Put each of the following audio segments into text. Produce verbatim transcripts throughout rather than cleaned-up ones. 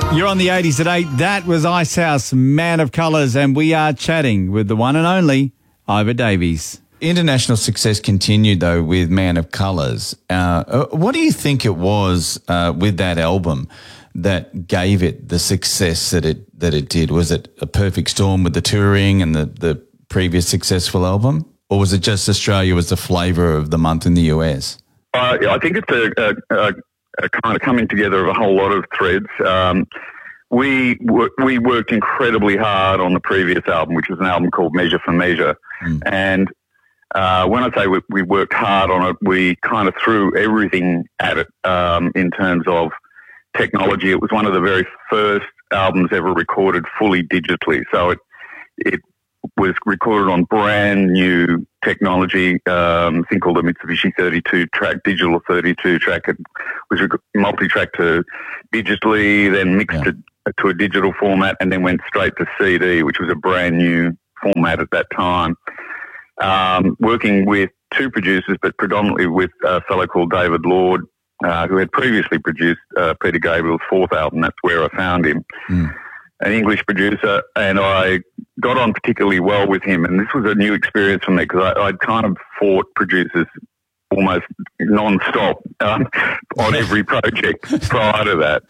You're on the eighties at eight. That was Icehouse, Man of Colours, and we are chatting with the one and only Iva Davies. International success continued, though, with Man of Colours. Uh, what do you think it was uh, with that album that gave it the success that it that it did? Was it a perfect storm with the touring and the, the previous successful album? Or was it just Australia was the flavour of the month in the U S? Uh, I think it's a, a, a, a kind of coming together of a whole lot of threads. Um, we w- we worked incredibly hard on the previous album, which was an album called Measure for Measure. Mm. And uh, when I say we, we worked hard on it, we kind of threw everything at it um, in terms of technology. It was one of the very first albums ever recorded fully digitally. So it it was recorded on brand new technology, um, thing called a Mitsubishi thirty-two track, digital thirty-two track. It was rec- multi-track to digitally, then mixed yeah. to, to a digital format, and then went straight to C D, which was a brand new format at that time. Um, working with two producers, but predominantly with a fellow called David Lord, uh, who had previously produced uh, Peter Gabriel's fourth album. That's where I found him. Mm. An English producer, and I got on particularly well with him. And this was a new experience for me because I'd kind of fought producers almost non-stop um, on every project prior to that.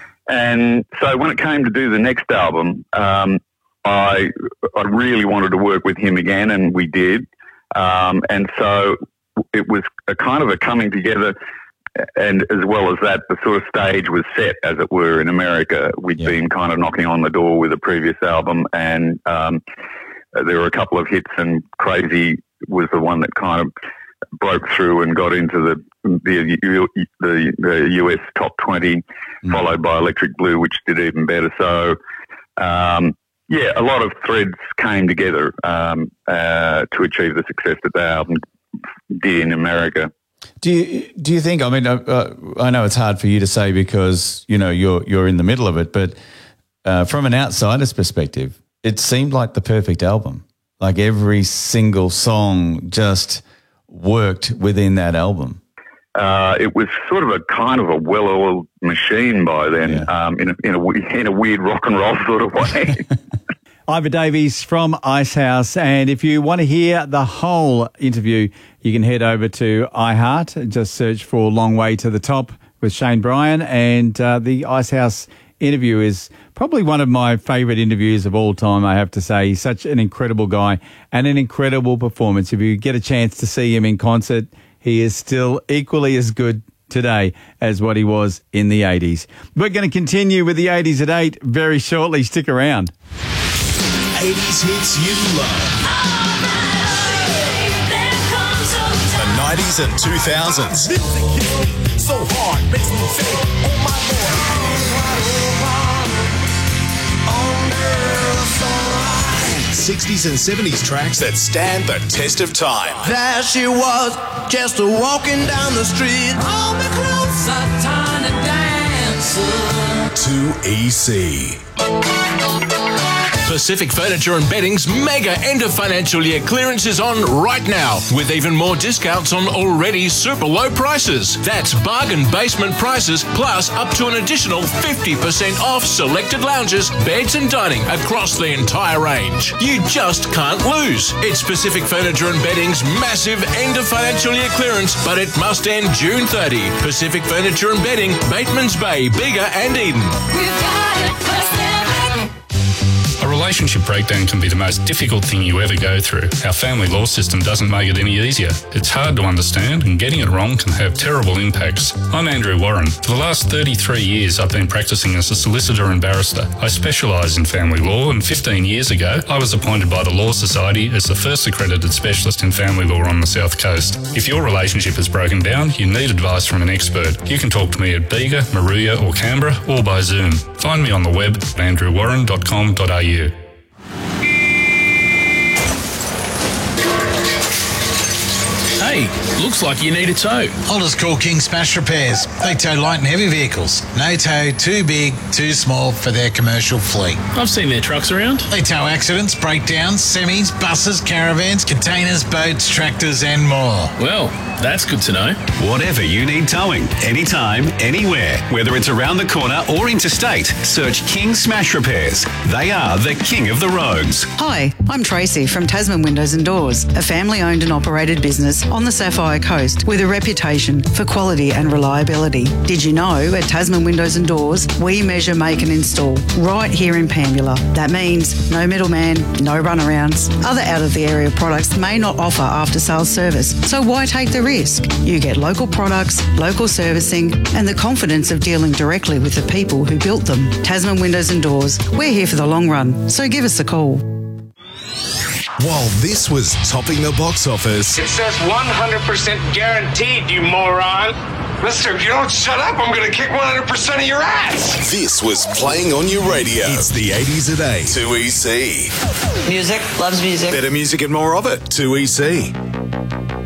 And so when it came to do the next album, um, I I really wanted to work with him again, and we did. Um, and so it was a kind of a coming together. And as well as that, the sort of stage was set, as it were, in America. We'd yeah. been kind of knocking on the door with a previous album, and um, there were a couple of hits, and Crazy was the one that kind of broke through and got into the the, the, the U S top twenty, mm. followed by Electric Blue, which did even better. So, um, yeah, a lot of threads came together um, uh, to achieve the success that the album did in America. Do you do you think? I mean, uh, I know it's hard for you to say because you know you're you're in the middle of it, but uh, from an outsider's perspective, it seemed like the perfect album. Like every single song just worked within that album. Uh, it was sort of a kind of a well-oiled machine by then, yeah. um, in a, in a in a weird rock and roll sort of way. Iva Davies from Icehouse, and if you want to hear the whole interview, you can head over to iHeart. Just search for Long Way to the Top with Shane Bryan, and uh, the Icehouse interview is probably one of my favourite interviews of all time, I have to say. He's such an incredible guy and an incredible performance. If you get a chance to see him in concert, he is still equally as good today as what he was in the eighties. We're going to continue with the eighties at eight very shortly. Stick around. eighties hits you love. The nineties and two thousands. So hard, makes me say, oh my Lord. sixties and seventies tracks that stand the test of time. There she was, just a walking down the street. Hold me closer, tiny dancer. two E C. Pacific Furniture and Bedding's mega end of financial year clearance is on right now, with even more discounts on already super low prices. That's bargain basement prices plus up to an additional fifty percent off selected lounges, beds and dining across the entire range. You just can't lose. It's Pacific Furniture and Bedding's massive end of financial year clearance, but it must end June thirtieth. Pacific Furniture and Bedding, Bateman's Bay, Bega and Eden. We've got it, Pacific. A relationship breakdown can be the most difficult thing you ever go through. Our family law system doesn't make it any easier. It's hard to understand, and getting it wrong can have terrible impacts. I'm Andrew Warren. For the last thirty-three years, I've been practicing as a solicitor and barrister. I specialise in family law, and fifteen years ago, I was appointed by the Law Society as the first accredited specialist in family law on the South Coast. If your relationship is broken down, you need advice from an expert. You can talk to me at Bega, Maruya or Canberra, or by Zoom. Find me on the web at andrew warren dot com dot a u. Hey, looks like you need a tow. I'll just call King Smash Repairs. They tow light and heavy vehicles. No tow too big, too small for their commercial fleet. I've seen their trucks around. They tow accidents, breakdowns, semis, buses, caravans, containers, boats, tractors and more. Well, that's good to know. Whatever you need towing, anytime, anywhere, whether it's around the corner or interstate, search King Smash Repairs. They are the king of the roads. Hi, I'm Tracy from Tasman Windows and Doors, a family-owned and operated business on the Sapphire Coast with a reputation for quality and reliability. Did you know at Tasman Windows and Doors, we measure, make and install right here in Pambula. That means no middleman, no runarounds. Other out-of-the-area products may not offer after-sales service, so why take the risk? You get local products, local servicing and the confidence of dealing directly with the people who built them. Tasman Windows and Doors, we're here for the long run, so give us a call. While this was topping the box office, it says one hundred percent guaranteed, you moron. Mister, if you don't shut up, I'm going to kick one hundred percent of your ass. This was playing on your radio. It's the eighties a day. two E C. Music, loves music. Better music and more of it. two E C.